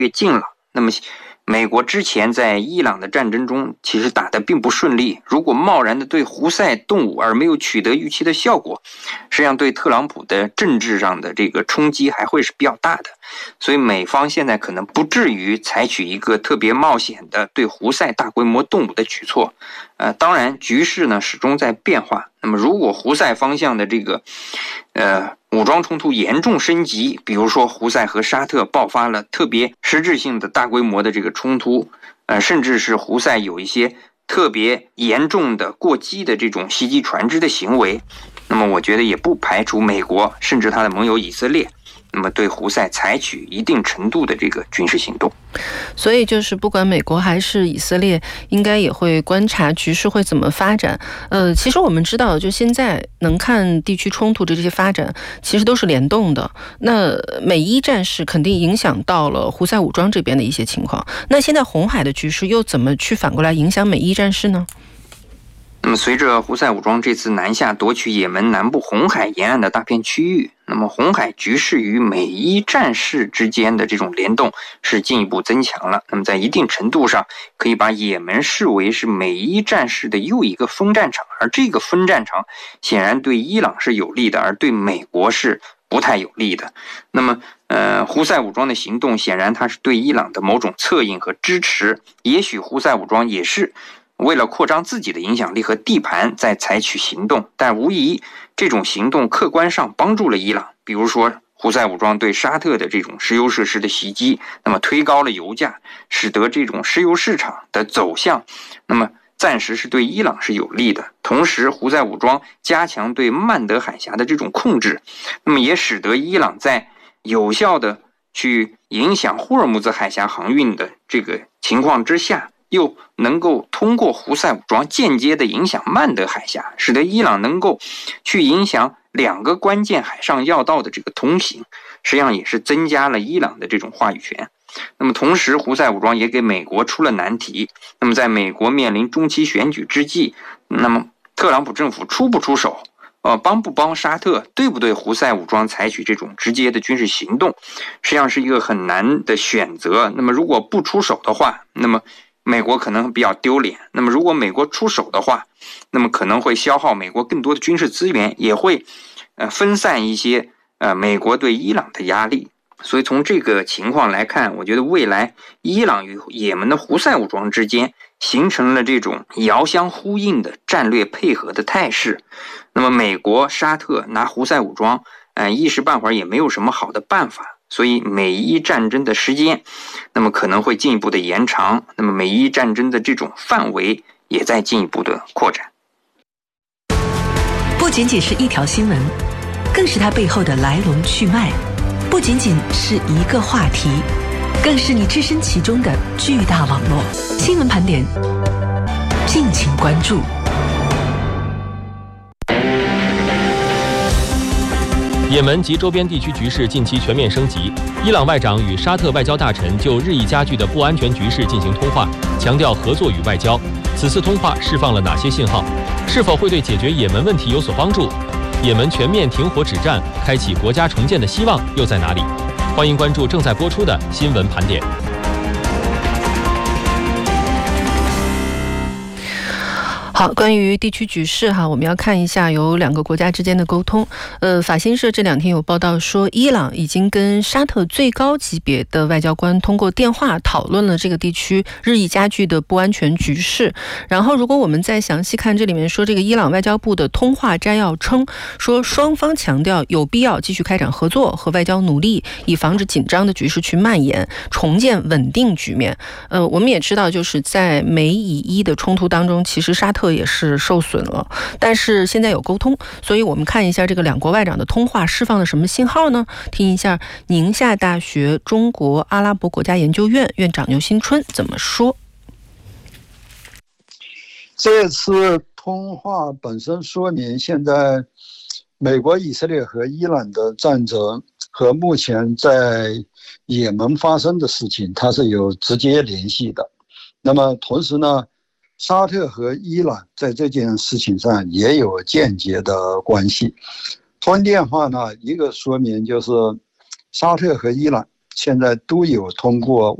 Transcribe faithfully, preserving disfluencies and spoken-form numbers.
越近了。那么美国之前在伊朗的战争中其实打得并不顺利，如果贸然的对胡塞动武而没有取得预期的效果，实际上对特朗普的政治上的这个冲击还会是比较大的。所以美方现在可能不至于采取一个特别冒险的对胡塞大规模动武的举措。呃，当然局势呢始终在变化。那么如果胡塞方向的这个呃武装冲突严重升级，比如说胡塞和沙特爆发了特别实质性的大规模的这个冲突，呃，甚至是胡塞有一些特别严重的过激的这种袭击船只的行为，那么我觉得也不排除美国甚至他的盟友以色列那么对胡塞采取一定程度的这个军事行动。 所以就是不管美国还是以色列，应该也会观察局势会怎么发展。呃，其实我们知道，就现在能看地区冲突的这些发展，其实都是联动的。那美伊战事肯定影响到了胡塞武装这边的一些情况。那现在红海的局势又怎么去反过来影响美伊战事呢？ 那么随着胡塞武装这次南下夺取也门南部红海沿岸的大片区域，那么红海局势与美伊战事之间的这种联动是进一步增强了。那么在一定程度上可以把也门视为是美伊战事的又一个分战场，而这个分战场显然对伊朗是有利的，而对美国是不太有利的。那么呃，胡塞武装的行动显然它是对伊朗的某种策应和支持，也许胡塞武装也是为了扩张自己的影响力和地盘在采取行动，但无疑这种行动客观上帮助了伊朗。比如说胡塞武装对沙特的这种石油设施的袭击，那么推高了油价，使得这种石油市场的走向那么暂时是对伊朗是有利的。同时胡塞武装加强对曼德海峡的这种控制，那么也使得伊朗在有效的去影响霍尔木兹海峡航运的这个情况之下，又能够通过胡塞武装间接的影响曼德海峡，使得伊朗能够去影响两个关键海上要道的这个通行，实际上也是增加了伊朗的这种话语权。那么同时胡塞武装也给美国出了难题，那么在美国面临中期选举之际，那么特朗普政府出不出手，呃，帮不帮沙特，对不对胡塞武装采取这种直接的军事行动，实际上是一个很难的选择。那么如果不出手的话，那么美国可能比较丢脸，那么如果美国出手的话，那么可能会消耗美国更多的军事资源，也会呃分散一些呃美国对伊朗的压力。所以从这个情况来看，我觉得未来伊朗与也门的胡塞武装之间形成了这种遥相呼应的战略配合的态势。那么美国沙特拿胡塞武装呃一时半会儿也没有什么好的办法，所以美伊战争的时间那么可能会进一步的延长，那么美伊战争的这种范围也在进一步的扩展。 不仅仅是一条新闻，更是它背后的来龙去脉，不仅仅是一个话题，更是你置身其中的巨大网络。新闻盘点，敬请关注。 也门及周边地区局势近期全面升级，伊朗外长与沙特外交大臣就日益加剧的不安全局势进行通话，强调合作与外交。此次通话释放了哪些信号？是否会对解决也门问题有所帮助？也门全面停火止战，开启国家重建的希望又在哪里？欢迎关注正在播出的新闻盘点。 好，关于地区局势哈，我们要看一下有两个国家之间的沟通。呃，法新社这两天有报道说，伊朗已经跟沙特最高级别的外交官通过电话讨论了这个地区日益加剧的不安全局势。然后，如果我们再详细看这里面说，这个伊朗外交部的通话摘要称，说双方强调有必要继续开展合作和外交努力，以防止紧张的局势去蔓延，重建稳定局面。呃，我们也知道，就是在美以伊的冲突当中，其实沙特也是受损了，但是现在有沟通，所以我们看一下这个两国外长的通话释放了什么信号呢？听一下宁夏大学中国阿拉伯国家研究院院长牛新春怎么说。 这次通话本身说明现在美国、以色列和伊朗的战争和目前在也门发生的事情它是有直接联系的。那么同时呢，沙特和伊朗在这件事情上也有间接的关系。通电话呢，一个说明就是沙特和伊朗现在都有通过